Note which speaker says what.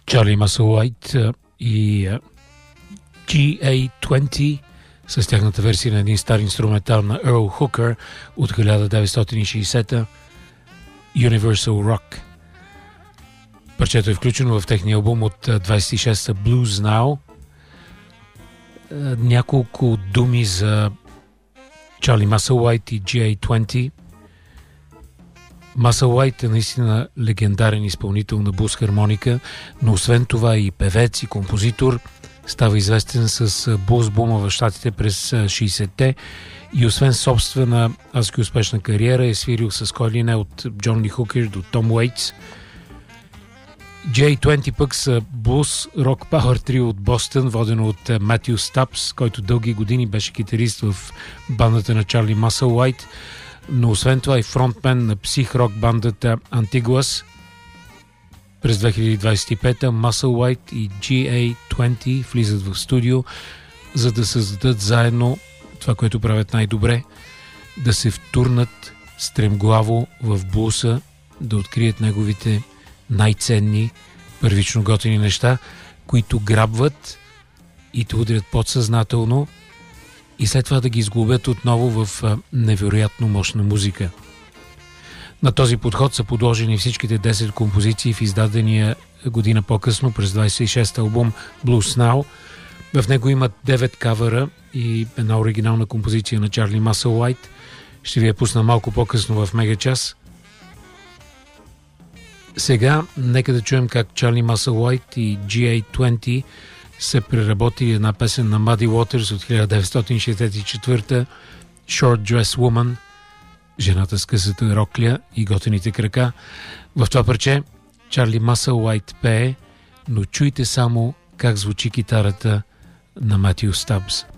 Speaker 1: Чарли Масълуайт и GA20 с тяхната версия на един стар инструментал на Ерл Хукър от 1960-та, Universal Rock. Парчето е включено в техния албум от 26-та Blues Now. Няколко думи за Чарли Масълуайт и GA20. Масълуайт е наистина легендарен изпълнител на блуз хармоника, но освен това и певец и композитор. Става известен с блуз бума в щатите през 60-те и освен собствена адски успешна кариера е свирил с кой ли не от Джон Ли Хукър до Том Уейтс. J20 пък са блуз рок пауър трио от Бостън, водено от Матю Стабс, който дълги години беше китарист в бандата на Чарли Масълуайт, но освен това и фронтмен на псих-рок бандата Антигуас. През 2025-та Масълуайт и GA20 влизат в студио, за да създадат заедно това, което правят най-добре, да се втурнат стремглаво в блуса, да открият неговите най-ценни, първично готини неща, които грабват и те удрят подсъзнателно и след това да ги изглобят отново в невероятно мощна музика. На този подход са подложени всичките 10 композиции в издадения година по-късно през 26-та албум Blues Now. В него имат 9 кавъра и една оригинална композиция на Чарли Масълуайт. Ще ви я пусна малко по-късно в Мегачас. Сега нека да чуем как Чарли Масълуайт и GA20 са преработили една песен на Muddy Waters от 1964-та Short Dress Woman, жената с късата рокля и готените крака. В това парче Чарли Масълуайт пее, но чуйте само как звучи китарата на Матю Стабс.